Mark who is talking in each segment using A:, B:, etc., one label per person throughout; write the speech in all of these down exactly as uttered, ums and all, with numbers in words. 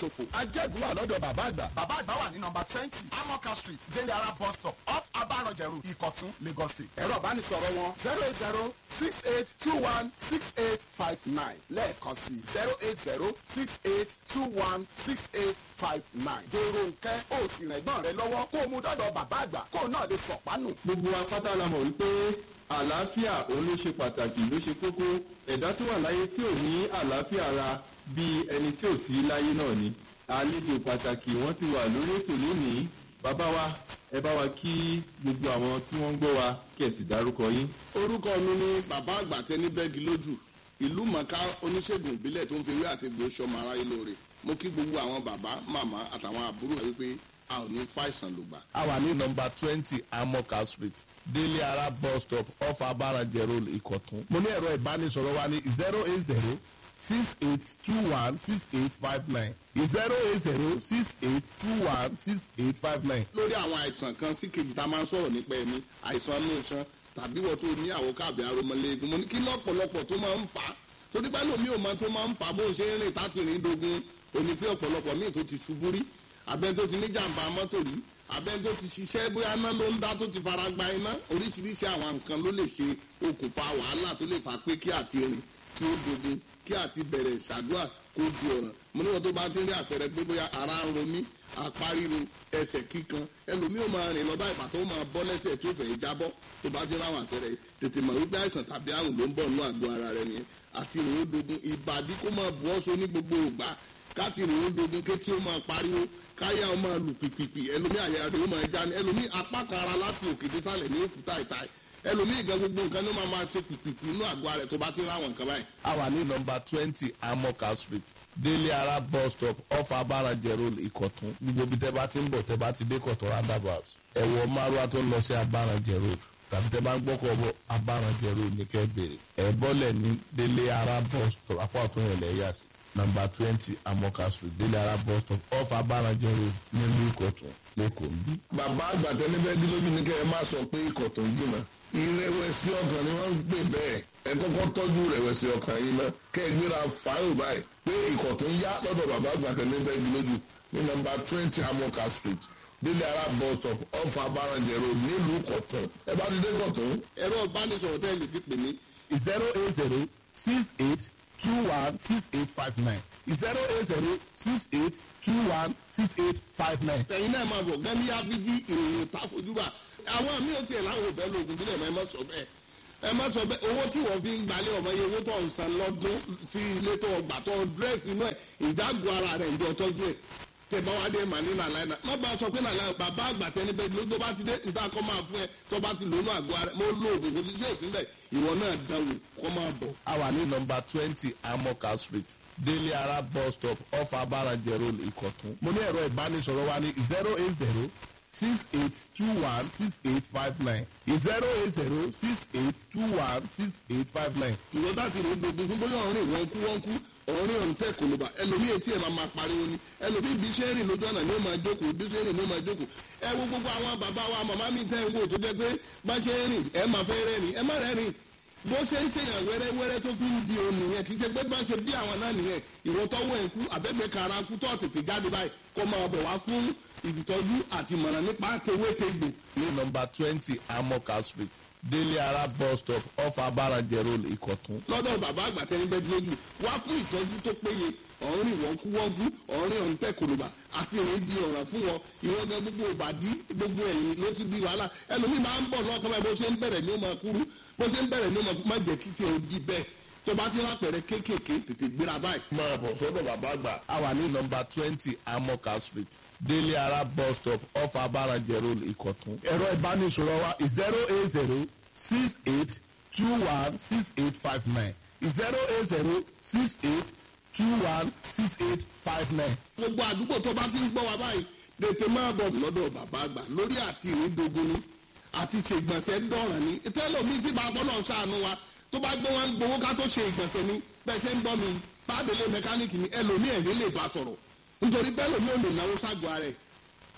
A: ṣòfò. ajẹ́gun wà lọ́dọ̀ bàbá àgbà.
B: bàbá àgbà wà ní nọmba twenty amoka street délé ara bus stop off abarọ̀jẹ̀rù ìkọ̀tún lagos state.
A: ẹ̀rọ ìbánisọ̀rọ̀ wọn zero eight zero six eight two one six eight five nine lẹ́ẹ̀kan sí zero eight zero six eight two one six eight five nine. dèrò nkẹ́ ó sì rẹ̀gbọ́n rẹ lọ́wọ́ kó o mú dọ́dọ̀ bàbá àgbà kó o náà lè sọ̀pánù.
C: gbogbo apáta la mọ̀ wípé àlàáfíà òun ló ṣe pàtàkì ló ṣe kókó ẹ̀dá tó wà láyé tí ò ní àlàáfíà ara bíi ẹni tí ò sí láyé náà ni. àlejò pàtàkì wọ́n ti wà lórí ètò lónìí. bàbá wa ẹ bá wa kí gbogbo àwọn tí wọ́n ń gbọ́ wa kí ẹ sì dárúkọ yín.
D: orúkọ mi ni bàbá àgbà tẹni bẹ́ẹ̀gì lójú ìlú mọ̀ká oníṣègùn ìbílẹ̀ tó ń fi ewé àti egbò ṣọmọ aráyé lóore. mo kí gbogbo àwọn bàbá màmá àtàwọn àbúrò wa wípé a ò ní fàìsàn lògbà.
E: a wà ní nọmba twenty amoka street délé ara bus stop off abarajẹ road ìkọ̀tún. mo ní ẹ̀rọ ìbánisọ̀rọ̀ wa ní zero eight zero six eight two one six eight five nine zero eight zero six eight two one six eight five nine.
D: lórí àwọn àìsàn kan sí kejì tá a máa ń sọ̀rọ̀ nípa ẹni àìsàn inú iṣan tàbí wọ́n tó ní àwọn káàbì aromọléegun mo ní kí lọ́pọ̀lọpọ̀ tó máa ń fà á torí pé lómi ò máa tó máa ń fà á bó ṣe ń rìn táti rìn dogun òní pé ọ̀pọ̀lọpọ̀ míì tó ti ṣubú rí abẹ́ni tó ti ní jàǹbá mọ́tò rí abẹ́ni tó ti ṣiṣẹ́ bóyá iná ló ń dá tó ti fara gba iná oríṣiríṣi àwọn nǹkan ló lè ṣe okùnfà wàhálà tó lè fà pé kí àti rìn kí ó dogun kí àti bẹ̀rẹ̀ ṣàdúrà kó di ọ̀ràn mo níwọ̀n tó bá ti ń rí àpẹẹrẹ pé bóyá ara ń ro mí apá ríro ẹsẹ̀ kíkan ẹlòmíì ò máa rìn lọ bá ìpàtó ó máa bọ́ lẹ́sẹ̀ tí ó fẹ́ jábọ́ tó bá ti ráwọn àpẹẹrẹ tètè mọ̀ wípé àìsàn tàbí àrùn ló ń bọ̀ nínú àgọ́ ara rẹ nìyẹn àti ìrìn ó dogun ìbàdí kó máa bu ọ́sọ ní gbogbo ògbà káti ìrìn ó dogun kétí ó máa pariwo káyà ó máa lù pìpìpì ẹlòmíì àyà rẹ̀ ó máa já ní ẹlòmíì apá kan ara láti òkè désàlẹ̀ ní òkúta ìta ẹlòmíì gan gbogbo nǹkan ló máa máa ṣe pìpìpì inú àgọ́ ara rẹ̀ tó bá ti ráwọn nǹkan báyìí.
E: a wà ní nọmba twenty amoka street délé ara bus stop off abarajẹ road ìkọ̀tún gbogbo ibi tẹ́ bá ti ń bọ̀ tẹ́ bá ti dé kọ̀tún roundabout ẹ̀wọ̀ márùwá tó ń lọ sí abarajẹ road tàbí tẹ́ bá ń gbọ́kọ̀ bọ̀ abarajẹ road ní kẹ́ bèrè ẹ̀ bọ́lẹ̀ ní délé ara bus stop apá ọ̀tún yẹn lẹ́yà sí nọmba twenty amoka street délé ara bus stop off abarajẹ road nílùú ìkọ̀tún lẹ́kọ̀ọ́ ń bí.
F: bàbá àgbàtẹ́ níbẹ̀ dín lójú ní kẹ́ ẹ má sọ pé ìkọ̀tún jìnnà ìrẹ̀wẹ̀sì ọkàn ni wọ́n ń pè bẹ́ẹ̀ ẹ kọ́kọ́ tọ́jú ìrẹ̀wẹ̀sì ọkàn yìí ná kẹ́ ẹ gbéra fáyọ̀ báyìí pé ìkọ̀tún yá lọ́dọ̀ bàbá àgbàtẹ́ níbẹ̀ dín lójú ní nọmba twenty amoka street délé ara bus stop off abarajẹ road nílùú ìkọ̀tún ẹ bá ti dé ìkọ̀tún.
D: ẹ̀rọ ìbánisọ̀rọ̀ tẹ́ ẹ lè fi pè mí
E: zero eight zero six eight two one six eight five nine zero eight zero six eight two one six eight five nine.
D: ẹ̀yin náà máa bọ̀ gẹ́ni abidi ìròyìn ta fojúbà àwọn àmì ò tiẹ̀ láwọn òbẹ́ lóògùn sílẹ̀ ẹ má sọ bẹ́ẹ̀ ẹ má sọ bẹ́ẹ̀ owó tí wọ́n fi ń gbalẹ̀ ọmọ yẹn owó tó ń san lọ́dún tí ilé tó gbà tó dírẹ́sì inú ẹ̀ ìdágùn ara rẹ̀ ń jọ tọ́jú ẹ̀ tẹ bá wá dé màní nàlàyé náà má bá a sọ pé nàlàyé bàbá àgbà tẹni bẹ́ẹ̀ ló tó bá ti dé níta kọ́ máa fún ẹ tó bá ti lónú àgọ́ ara mo lo oògùn kò sí sí òsínlẹ̀ ìwọ náà dánwò kọ́ máa bọ̀.
E: a wà ní nọmba twenty amoka street délé ara bus stop off abarajẹ road ìkọ̀tún. mo ní ẹ̀rọ ìbánisọ̀rọ̀ wa ní zero eight zero six eight two one six eight five nine zero eight zero six eight two one six eight five nine.
D: ìwọ bá ti rò gbogbo fún bóyá ọ̀rìn wọn kú wọn kú ọ̀rìn ọ̀rìn tẹ̀ kò ló bá ẹlòmíì etí ẹ̀ máa máa pariwo ni ẹlòmíì bí ṣe ń rìn lójú ọ̀nà ni ó máa jókòó bí ṣe ń rìn ni ó máa jókòó ẹ wo gbogbo àwọn bàbá wa màmá mi tẹ́ ń wò tó jẹ́ pé bá ṣe ń rìn ẹ máa fẹ́ rẹ́rìn ẹ má rẹ́rìn bó ṣe ń ṣèyàn wẹ́rẹ́wẹ́rẹ́ tó fi ń di òun nìyẹn kì í ṣe pé bá ṣe bí àwọn náà nìyẹn ìrọ̀tọ́wọ́ ẹ̀ kú àbẹ́gbẹ́ kara kú tó tètè jáde báyìí kó máa bọ̀ wá fún ìtọ́jú àti ìmọ̀ràn nípa tewétegbò.
E: ní nọmba twenty amoka street délé ara bus stop off abarajẹ road ìkọ̀tún.
D: lọ́dọ̀ bàbá àgbà tẹ́ni bẹ́ẹ̀ lójú wá fún ìtọ́jú tó péye ọ̀rìn wọ́nkúwọ́nkú ọ̀rìn ọ̀ǹtẹ̀ kòlùbà àti ìrìn di ọ̀ràn fún wọn ìwọ́n gan gbogbo ìbàdí gbogbo ẹ̀yìn ló ti di wàhálà ẹlòmíì máa ń bọ̀ lọ́kàn báyìí bó ṣe ń bẹ̀rẹ̀ ní ó máa kúrú bó ṣe ń bẹ̀rẹ̀ ní ó máa jẹ́ kí tiẹ̀ ó di bẹ́ẹ̀ tó bá ti rápẹ̀rẹ̀ kéékèèké tètè gbéra báyìí.
F: máa bọ̀ sọ́dọ̀ bàbá àgbà.
E: a wà ní nọmba twenty amoka street délé ara bus stop off abarajẹ road ìkọ̀tún. ẹ̀rọ ìbánisọ̀rọ̀ wa zero eight zero six eight two one six eight five nine zero eight zero six eight two one six eight five nine.
D: gbogbo àdúgbò tó bá ti ń gbọ́ wa báyìí tètè máa bọ̀ lọ́dọ̀ bàbá àgbà lórí àti ìrìndògún ni àti ṣègbọ̀nsẹ̀ dọ̀ràn ni tẹ́lọ̀mí tí bàbá náà ṣàánú wa tó bá gbé wọn gbowó ká tó ṣe ìgbọ̀nsẹ̀ ni bẹ́ẹ̀ ṣe ń bọ́ mi pàdélé mẹkáníìkì ni ẹlòmíì ẹ̀rí lè bá sọ̀rọ̀ nítorí bẹ́ẹ̀ lòmí ò lè náwó ságọ́ ara ẹ̀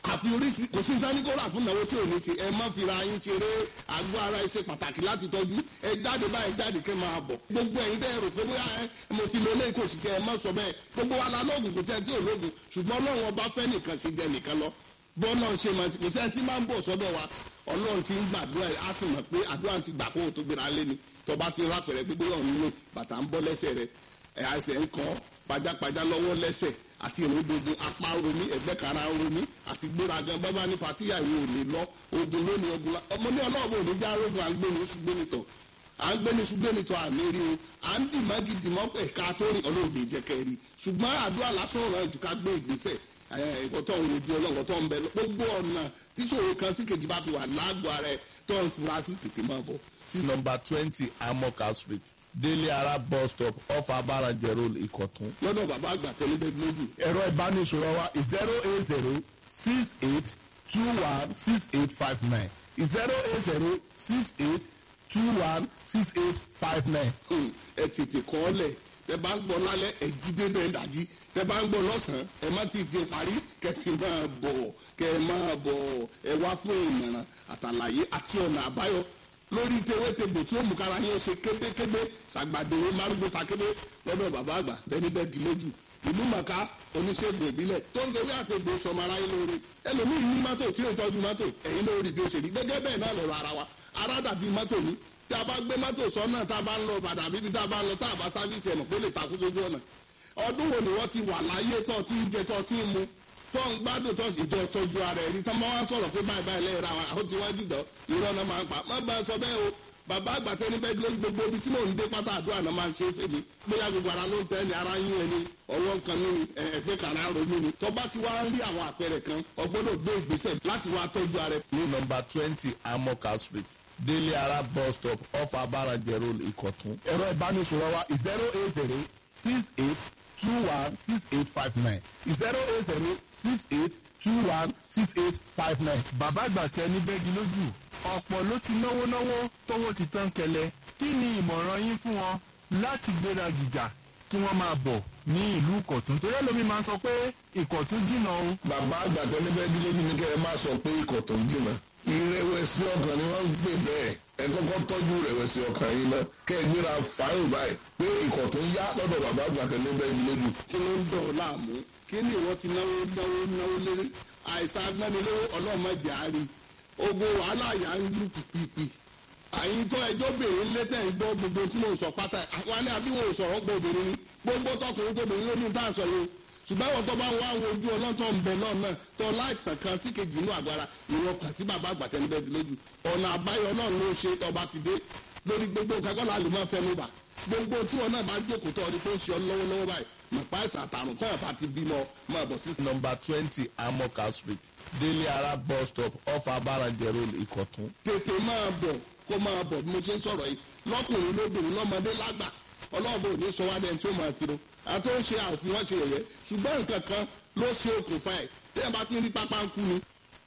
D: àfi oríṣi kò sí nǹkan ní kó rà fún ìnáwó tí ò ní ṣe ẹ má fi ra yín ṣeré àgọ́ ara ẹ ṣe pàtàkì láti tọ́jú ẹ jáde báyìí jáde kẹ́ máa bọ̀ gbogbo ẹ̀yin tẹ́ ẹ rò pé bóyá ẹ mo ti lo eléyìí kò sì ṣe ẹ má sọ bẹ́ẹ̀ gbogbo wa la lóògùn kò sẹ́ni tí ò lóògùn ṣùgbọ́n ọlọ́run ọba fẹ́ nìkan ṣe jẹ nìkan lọ bọ́ọ̀lọ́ ṣe máa ti kò sẹ́ni tí máa ń bọ̀ sọ́dọ̀ wa ọlọ́run ti ń gbàdúrà á sì mọ̀ pé àdúrà ti gbà kó o tó gbéra lé ni tọba ti rápẹ̀rẹ̀ gbogbo ọ̀run nílò bàtà ń bọ́ lẹ́sẹ̀ rẹ̀ ẹ̀ àìsẹ̀ ń kọ́ pajápajá lọ́wọ́ lẹ́sẹ̀ àti ìròdodo apá romi ẹ̀gbẹ́ kara romi àti gbéragan bábá ní patíyà ìwé òní lọ ogun lónìí ogun la ọmọ ní ọlọ́ọ̀bù òní já rogun à ń gbé ní oṣù gbénitọ̀ à ń gbé ní oṣù gbénitọ̀ àmì rí o à ń dì má gidi mọ́ pé ká tó rìn ọlọ́ọ̀bù ìjẹ́kẹ́ rí ṣùgbọ́n àdúrà lásán ọ̀rọ̀ ẹ̀jú ká gbé ìgbésẹ̀ ẹ̀kọ́ tó ń rojú ọlọ́run tó ń bẹ gbogbo ọ̀nà tíṣòro kan sí kejì bá fi wà lágbo ara ẹ̀ tó ń fura sí tètè máa bọ̀.
E: sí nọ́mbà twenty amoka street délé ara bus stop off abarajẹ road ìkọ̀tún.
D: lọ́dọ̀ bàbá àgbà tẹ́lẹ̀ bẹ́ẹ̀ lójú.
B: ẹ̀rọ ìbánisọ̀rọ̀ wa zero eight zero six eight two one six eight five nine zero eight zero six eight two one six eight five nine.
D: ẹ tètè kọ́ ọ lẹ̀ tẹ bá ń gbọ́ lálẹ́ ẹ jí débẹ̀ ń dàjí tẹ bá ń gbọ́ lọ́sàn-án ẹ má ti di parí kẹfì máa bọ̀ kẹ máa bọ̀ ẹ wá fún ìmọ̀ràn àtàlàyé àti ọ̀nà àbáyọ lórí tewétegbò tí ó mú kára yín ó ṣe kébékébé ṣàgbàdéwé márùnún takébé lọ́dọ̀ bàbá àgbà bẹ́ẹ̀ni bẹ́ẹ̀ di lójú ìlú màkà oníṣègùn ìbílẹ̀ tó ń gbé àtẹ̀gbò sọmọ aráyé lóore ẹlòmíì ní mọ́tò tí ó tọ́jú mọ́tò ẹ̀yin lórí bí ó ṣe rí gẹ́gẹ́ bẹ́ẹ̀ náà lọ́rọ̀ ara wa ara dàbí mọ́tò ní tí a bá gbé mọ́tò sọ́nà tá a bá ń lọ padà bíbí tá a bá ń lọ tá a bá sáfíìsì ẹ̀mọ̀ pé lè takú sójú ọ̀nà ọdún wo ni wọ́n ti wà láyé tó ti ń jẹ tó ti ń mu tó ń gbádùn tó ìjọ tọ́jú ara ẹni tó máa wá sọ̀rọ̀ pé báyìí báyìí lẹ́yìn ra wa àwọn tí wọ́n jùlọ irọ́ náà máa ń pa má bá a sọ bẹ́ẹ̀ o bàbá àgbà tẹni bẹ́ẹ̀ lórí gbogbo ibi tí mò ń dé pátá àdúrà náà máa ń ṣe é fèmí bóyá gbogbo ara ló ń tẹ́ ni ara yín ẹni ọwọ́ nǹkan ní ẹgbẹ́ kan ara ronú ni tó bá ti wá ń rí àwọn àpẹẹrẹ kan ọgbọ́dọ̀ gbé ìgbésẹ̀ láti wá tọ́jú ara ẹ.
E: ní nọ́mbà twenty amoka street délé ara bus stop off abarajẹ road ìkọ̀tún.
B: ẹ̀rọ ìbánisọ̀rọ̀ wa zero eight zero six eight two one six eight five nine zero eight zero six eight two one six eight five nine. bàbá àgbà tẹ ní bẹ́ẹ̀gì lójú ọ̀pọ̀ ló ti náwó náwó tówó ti tán kẹlẹ̀ kí ni ìmọ̀ràn yín fún wọn láti gbéra gìjà kí wọ́n máa bọ̀ ní ìlú ìkọ̀tún torí ẹlòmíì máa ń sọ pé ìkọ̀tún jìnnà o.
F: bàbá àgbà tẹ ní bẹ́ẹ̀gì lójú ní kẹ́ ẹ má sọ pé ìkọ̀tún jìnnà ìrẹ̀wẹ̀sì ọkàn ni wọ́n ń pè bẹ́ẹ̀ ẹ kọ́kọ́ tọ́jú ìrẹ̀wẹ̀sì ọkàn yìí náà kẹ́ ẹ gbéra fáyọ̀ báyìí pé ìkọ̀tún yá lọ́dọ̀ bàbá àgbà tẹ ní bẹ́ẹ̀gì lójú.
D: kí ló ń dọ̀ ọ́ láàmú kí ni ìwọ ti náwó náwó náwó lé àìsàn agbánilówó ọlọ́mọdé àárí ogun wàhálà yà ń lù pìpìpì àyíntọ́ ẹjọ́ bèrè létẹ̀ ń gbọ́ gbogbo tí mo sọ pátá àwọn alẹ́ àbí wọn ò sọ̀rọ̀ gbọ́ obìnrin ni gbogbo tọkùnrin tóbìnrin ló ní tá à ń sọ yìí ṣùgbọ́n àwọn tó bá ń wá àwọn ojú ọlọ́tọ̀ ń bẹ náà náà tó láìsàn kan sí kejì inú àgbára ìwọ̀n kàn sí bàbá àgbàtẹ́nibẹ́bí lójú ọ̀nà àbáyọ náà ló ṣe ọba ti dé lórí gbogbo nǹkan kọ́ la lè máa fẹ́ ló bà gbogbo tí wọn náà bá jókòó tó ọdún tó ń ṣe ọ lọ́wọ́lọ́wọ́ báyìí mọ̀pá ìsàn àtàrùn tó yàtọ̀ àti bímọ máa bọ̀ sí.
E: nọ́mbà twenty amoka street délé ara bus stop off abarajẹ road ìkọ̀tún.
D: tètè máa bọ̀ kó máa bọ̀ bí mo ṣe ń sọ̀rọ̀ yìí lọ́kùnrin lóbìnrin lọ́mọdé lágbà ọlọ́ọ̀bù ò ní sọ wá dẹ́n tí ó máa tiro àti ó ń ṣe àfi wọ́n ṣe yẹ̀yẹ́ ṣùgbọ́n nǹkan kan ló ṣe okùnfà ẹ̀ tẹ́yà bá ti ń rí pápá ń kú ni.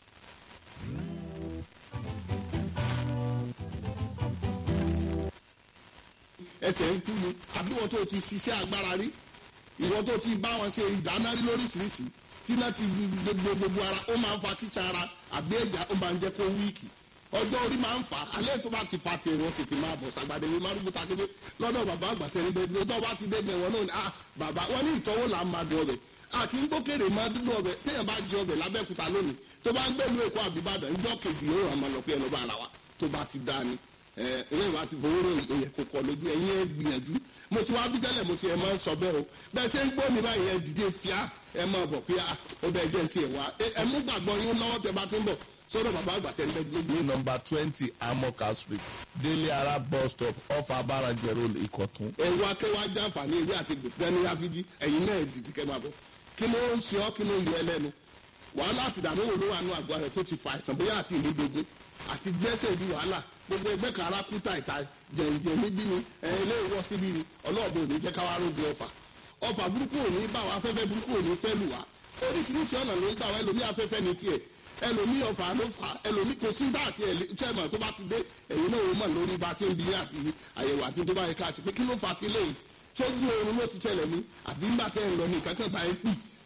D: ẹsẹ̀ ń kú ni àbí wọ́n tó ti ṣiṣẹ́ agbára rí ìwọ́n tó ti bá wọn ṣe ìdáná rí lóríṣiríṣi tí náà ti gbogbo gbogbo ara ó máa ń fa kíṣà ara àbí ẹ̀já ó máa ń jẹ́ kó wíìkì ọjọ́ orí máa ń fà á alẹ́ tó bá ti fa tiẹ̀ wọ́n tètè máa bọ̀ sàgbàdé wí márùn takédé lọ́dọ̀ bàbá àgbàtẹ́ ní bẹ́ẹ̀ tó bá ti débẹ̀ wọn náà ni ah bàbá wọn ní ìtọ́wò là ń máa dùn ọbẹ̀ a kì í gbókèrè máa dúdú ọbẹ̀ téèyàn bá jẹ ọbẹ̀ lábẹ́kúta lónìí tó bá ń gbé ìlú èkó àbíbàdàn ńjọ́ kejì yóò ràn máa lọ pé ẹnu bá ara wa tó bá ti dá ni ẹ ẹ ìwà ti fowó rò ìyẹ kò kọ lójú ẹ̀yin ẹ gbìyànjú mo ti wá bí tẹ́lẹ̀ mo ti ẹ máa ń sọ bẹ́ẹ̀ o bẹ́ẹ̀ ṣe ń gbọ́ mi báyìí ẹ dìde fíà ẹ máa bọ̀ pé ó bẹ́ẹ̀ jẹ́ ti ẹ̀ wá ẹ mú gbàgbọ́ yín lọ́wọ́ tẹ bá ti ń bọ̀ sọ́dọ̀ bàbá àgbà tẹ́lẹ̀ bẹ́ẹ̀
E: ní nọ́mbà twenty amoka street délé ara bus stop off abarajẹ road ìkọ̀tún.
D: ẹ wá kẹ́ wá jàǹfààní ewé àti gbẹ̀gbẹ́ni àfijì ẹ̀yin náà dìde kẹ́ máa bọ̀ kí ló ń ṣe ọ́ kí ló ń yọ ẹlẹ́nu wàhálà àti ìdààmú wo ló wà nù àgọ́ rẹ̀ tó ti fa àìsàn bóyá àti ìlédogun àti gbẹ́sẹ̀ bí wàhálà gbogbo ẹgbẹ́ kan ara kúta ìta jẹ̀ǹjẹ̀ níbí ni ẹ̀ ilé ìwọ́ síbí ni ọlọ́ọ̀bù òní jẹ́ káwá rógun ọfà ọfà burúkú òní bá wa afẹ́fẹ́ burúkú òní fẹ́ lù wá oríṣiríṣi ọ̀nà ló ń gbà wá ẹlòmí afẹ́fẹ́ ní tiẹ̀ ẹlòmí ọfà ló fà ẹlòmí kò sí bá àti ẹ̀lẹ́tẹ̀mọ̀ tó bá ti dé ẹ̀yin náà ó mọ̀ lórí bá ṣe ń bi àti àyẹ̀wò àti tó bá yẹ ká ṣe pé kí ló fà kílẹ̀ yìí sójú oorun ló ti ṣẹlẹ̀ ní àbí ńgbà tẹ́ ń lọ ní ìkákẹ́ bá ẹ pì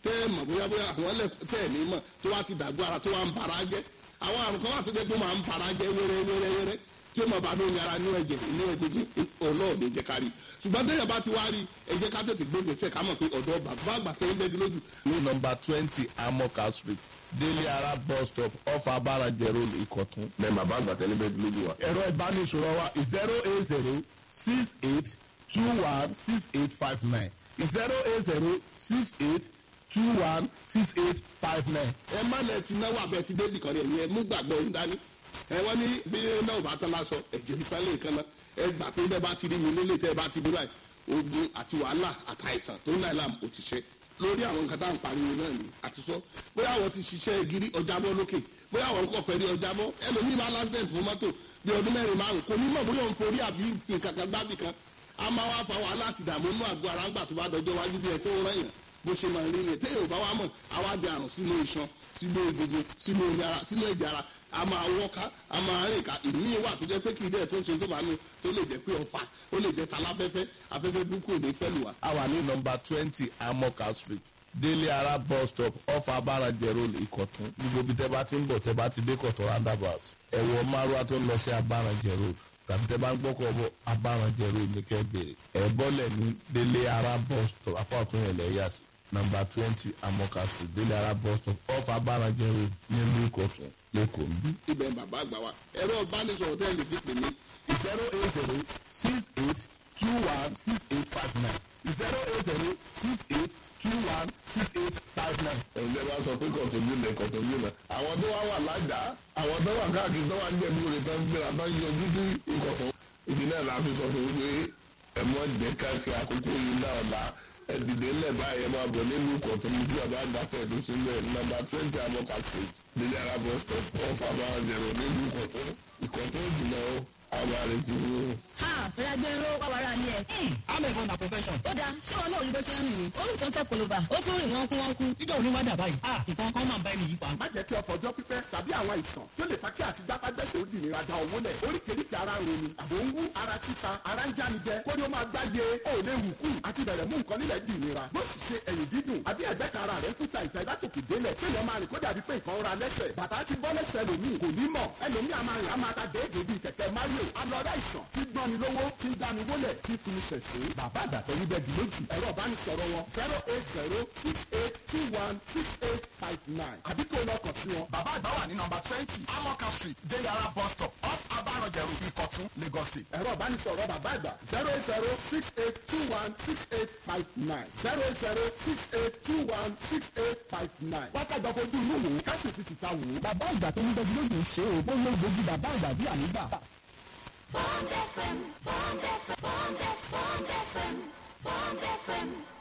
D: tẹ́ ẹ mọ̀ bóyá bóyá àwọn ẹlẹ́ tẹ́ ẹ̀ ní mọ̀ tó wá ti dàgbọ́ ara tó wá ń bara jẹ́ àwọn àrùn kan wà tó jẹ́ pé ó máa ń bara jẹ́ wẹ́rẹ́ wẹ́rẹ́ wẹ́rẹ́ tí ó máa bá lóyún ara ní ẹ̀jẹ̀ ní egungun ọlọ́ọ̀dẹ jẹ́ kárí ṣùgbọ́n tẹ́yà bá ti wá rí ẹ jẹ́ ká tètè gbé gbèsè ká mọ̀ pé ọ̀dọ́ bàbá àgbà tẹ́yìn bẹ́ẹ̀ lójú.
E: ní nọmba twenty amoka street délé ara bus stop off abarajẹ road ìkọ̀tún.
F: ní bàbá àgbà tẹ́lẹ̀ bẹ́ẹ̀ lójú wa.
B: ẹ̀rọ ìbánisọ̀rọ̀ wa zero eight zero six eight two one six eight five nine zero eight zero six eight two one six eight five nine.
D: ẹ má lẹ ti náwó abẹ ti débì kan ní ẹ̀yìn ẹ mú gbàgbọ́ ń dání ẹ wọ́n ní bí náà bá tán lásọ ẹ̀jẹ̀ ìpínlẹ̀ kan náà ẹ gbà pé bẹ́ẹ̀ bá ti rí mi nílé tẹ́ ẹ bá ti dúró ẹ̀ ogun àti wàhálà àtàìsàn tó ń náà làm ó ti ṣe lórí àwọn nǹkan tá à ń pariwo náà ni àti sọ bóyá àwọn ti ṣiṣẹ́ gírí ọjàbọ́ lókè bóyá àwọn kọ̀ pẹ̀lú ọjàbọ́ ẹlòmíì máa lásìdẹ̀ǹt fún mọ́tò bí ọdún mẹ́rin márùn kò ní mọ̀ bóyá òun forí àbí fi kankan gbábì kan a máa wá fa wàhálà àti ìdààmú inú àgọ́ ara ńgbà tó bá dọjọ́ wájú bí ẹ tó ń rẹ̀yàn bó ṣe máa rí ni téèyàn ò bá wá mọ̀ àwa di àrùn sínú iṣan sínú egungun sínú yàrá sínú ẹ̀jẹ̀ ara a máa wọ́ká a máa rìn ká ìmí wà tó jẹ́ pé kì í dẹ̀ tó ń ṣe tó bá nu tó lè jẹ́ pé ọ̀fà ó lè jẹ́ taláfẹ́fẹ́ afẹ́fẹ́ burúkú ò ní fẹ́ lù wá.
E: a wà ní nọmba twenty amoka street délé ara bus stop off abarajẹ road ìkọ̀tún gbogbo ibi tẹ́ bá ti ń bọ̀ tẹ́ bá ti dé kọ̀tún roundabout ẹ̀wọ̀ márùwá tó ń lọ sí abarajẹ road tàbí tẹ́ bá ń gbọ́kọ̀ bọ̀ abarajẹ road ní kẹ́ bèrè ẹ̀ bọ́lẹ̀ ní délé ara bus stop apá ọ̀tún yẹn lẹ́ yà sí nọmba twenty amoka street délé ara bus stop off abarajẹ road nílùú ìkọ̀tún lẹ́kọ̀ọ́ ń bí.
D: ibẹ̀ bàbá àgbà wa ẹ̀rọ ìbánisọ̀rọ̀ tẹ́ ẹ lè fi pè mí
B: zero eight zero six eight two one six eight five nine zero eight zero six eight two one six eight five nine.
F: ẹ̀jẹ̀ bá sọ pé kọ̀tọ̀jú lẹ̀ kọ̀tọ̀jú lẹ̀ àwọn tó wá wà lájà àwọn tó wà káàkiri tó wà ń jẹ̀bi òde tó ń gbéra tó ń yọjú sí ìkọ̀tọ̀ ìdí náà la fi sọ fún wípé ẹ̀mọ́ jẹ́ ká fi àkókò yìí náà la ẹ̀dìdẹ́ ńlẹ̀ báyìí ẹ̀ máa bọ̀ nínú ìkọ̀tọ̀ ní bí àbá àgbàtà ẹ̀dùn sílẹ̀ nọ́mbà twenty amoka street délé ara bus stop ọ̀fà bá jẹ̀rọ nínú ìkọ̀tọ̀ ìkọ̀tọ̀ ìjìnà ó àwọn àrètí wúrò.
G: ha ìrẹ́gbẹ́rún ó wàwárà ni ẹ̀.
H: I'm a phone na profession.
G: ó dáa ṣé wọn náà rí bó ṣe ń rìn ní orí tó ń tẹ koloba ó tún rìn wọ́n kú wọ́n kú.
H: Níjọ́ òní wá dà báyìí. Ah, nǹkan kan máa ń bá ẹni yìí fà.
A: má jẹ́ kí ọkọ̀ ọjọ́ pípẹ́ tàbí àwọn àìsàn tó lè fa kí àti gbápágbẹ́sẹ̀ ó di ìnira da owó lẹ̀ oríkèéríkèé ara ń roni àbò ń wú ara títa ara ń jáni jẹ kó ní ó máa gbáyé ó lè wù kú àti bẹ̀rẹ̀ mú nǹkan nílẹ̀ di ìnira bó sì ṣe ẹ̀yìn dídùn àbí ẹ̀gbẹ́ kan ara rẹ̀ ń kúta ìta ìdátòkè délẹ̀ kéèyàn máa rìn kó dàbí pé nǹkan ra lẹ́sẹ̀ bàtà ti bọ́ lẹ́sẹ̀ lòmíì kò ní mọ̀ ẹlòmíì a máa rìn a máa ta déédéé bíi kẹ̀kẹ́ Mario alọ́dá ìsàn tí gbọ́ni lówó tí ń dáni wólẹ̀ tí fi ṣẹ̀ sí bàbá àgbàtọ́ níbẹ̀ dì lójú ẹ̀rọ ìbánisọ̀rọ̀ wọn zero eight zero six eight two one six eight five nine àbí kó lọ kàn sí wọn. bàbá àgbà wà ní nọmba twenty amoka street deyara bus stop off abarajẹru ìkọ̀tún Lagos State. ẹ̀rọ ìbánisọ̀rọ̀ bàbá àgbà zero eight zero six eight two one six eight five nine zero eight zero six eight two one six eight five nine. wákàtí ọ̀fojú inú wò ó kásì fi tìta wò ó.
B: bàbá ìgbà tó ń bẹ́ẹ̀ lójú ṣe é bó ló gbógi bàbá ìgbà bí ànígbà.
I: Bond F M, Bond F M, Bond F M, Bond F M, Bond F M.